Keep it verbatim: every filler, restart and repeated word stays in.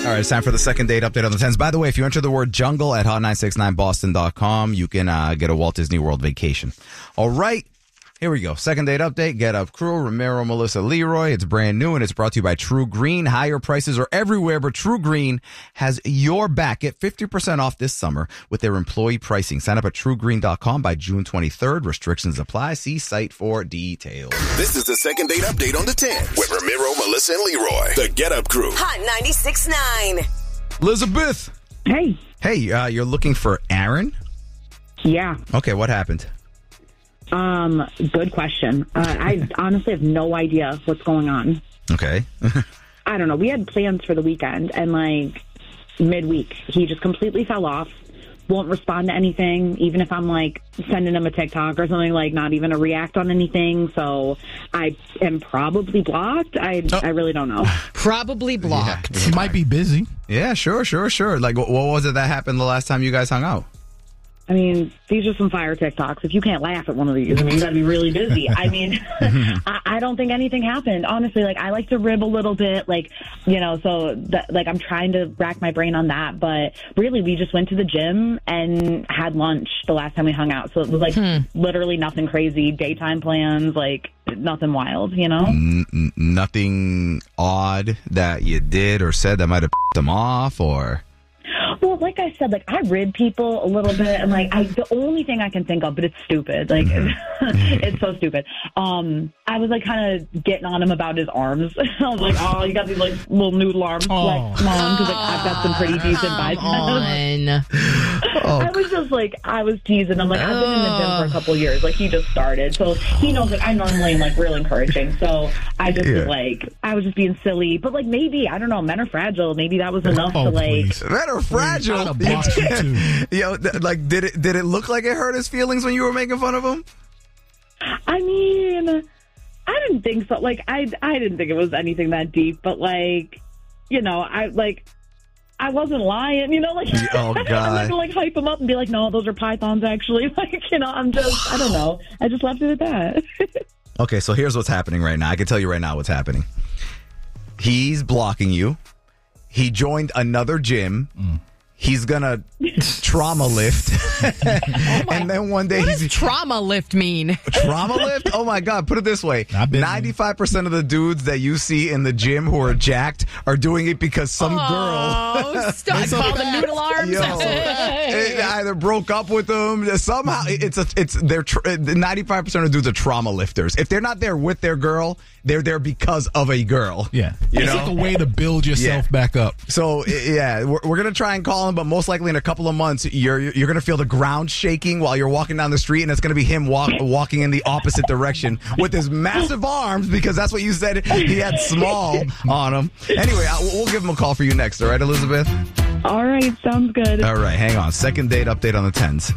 right, it's time for the second date update on the tens. By the way, if you enter the word jungle at hot nine six nine boston dot com, you can uh, get a Walt Disney World vacation. All right. Here we go. Second date update. Get Up Crew, Ramiro, Melissa, Leroy. It's brand new and it's brought to you by True Green. Higher prices are everywhere, but True Green has your back. Get fifty percent off this summer with their employee pricing. Sign up at true green dot com by June twenty-third. Restrictions apply. See site for details. This is the second date update on the tens with Ramiro, Melissa, and Leroy. The Get Up Crew. Hot ninety-six point nine. Elizabeth. Hey. Hey, uh, you're looking for Aaron? Yeah. Okay, what happened? Um, good question. Uh, I honestly have no idea what's going on. Okay. I don't know. We had plans for the weekend, and like midweek, he just completely fell off. Won't respond to anything, even if I'm like sending him a TikTok or something, like not even a react on anything. So I am probably blocked. I oh. I really don't know. Probably blocked. Yeah. He might be busy. Yeah, sure, sure, sure. Like, what was it that happened the last time you guys hung out? I mean, these are some fire TikToks. If you can't laugh at one of these, I mean, you got to be really busy. I mean, I, I don't think anything happened. Honestly, like, I like to rib a little bit, like, you know, so, that, like, I'm trying to rack my brain on that. But really, we just went to the gym and had lunch the last time we hung out. So it was, like, hmm. literally nothing crazy. Daytime plans, like, nothing wild, you know? N- nothing odd that you did or said that might have pissed them off, or... Well, like I said, like I rid people a little bit, and like I, the only thing I can think of, but it's stupid. Like it's so stupid. Um, I was like kind of getting on him about his arms. I was like, oh, you got these like little noodle arms, oh. like come on, because like I've got some pretty decent biceps. Oh. I was just like, I was teasing him. Like I've been in the gym for a couple of years. Like he just started, so he knows like I normally am like real encouraging. So I just yeah. was like, I was just being silly, but like maybe I don't know. Men are fragile. Maybe that was enough oh, to like. Please. Men are fragile. Yo, th- like, did it did it look like it hurt his feelings when you were making fun of him? I mean, I didn't think so. Like, I I didn't think it was anything that deep. But like, you know, I like. I wasn't lying, you know, like, oh, God. I'm not gonna, like, hype him up and be like, no, those are pythons, actually. Like, you know, I'm just, I don't know. I just left it at that. Okay, so here's what's happening right now. I can tell you right now what's happening. He's blocking you. He joined another gym. Mm. He's gonna trauma lift. oh and then one day what he's does trauma lift mean? Trauma lift? Oh my God, put it this way. ninety-five percent of the dudes that you see in the gym who are jacked are doing it because some oh, girl stop all the noodle arms. Yo, it either broke up with them. Somehow it's a it's they're ninety-five percent of dudes are trauma lifters. If they're not there with their girl, they're there because of a girl. Yeah. You it's know? like a way to build yourself yeah. back up. So yeah, we're, we're gonna try and call him, but most likely in a couple of months, you're you're gonna feel the ground shaking while you're walking down the street, and it's gonna be him walk, walking in the opposite direction with his massive arms, because that's what you said he had small on him. Anyway, I, we'll give him a call for you next. All right, Elizabeth? All right, sounds good. All right, hang on. Second date update on the tens.